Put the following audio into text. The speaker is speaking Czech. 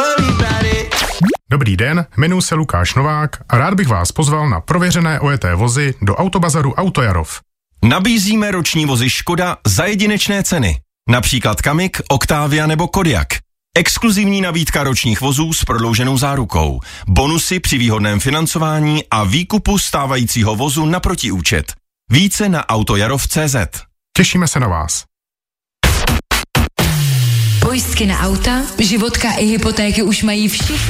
Dobrý den, jmenuji se Lukáš Novák a rád bych vás pozval na prověřené ojeté vozy do Autobazaru Autojarov. Nabízíme roční vozy Škoda za jedinečné ceny. Například Kamiq, Octavia nebo Kodiaq. Exkluzivní nabídka ročních vozů s prodlouženou zárukou. Bonusy při výhodném financování a výkupu stávajícího vozu na protiúčet. Více na autojarov.cz. Těšíme se na vás. Pojistky na auta, životka i hypotéky už mají všichni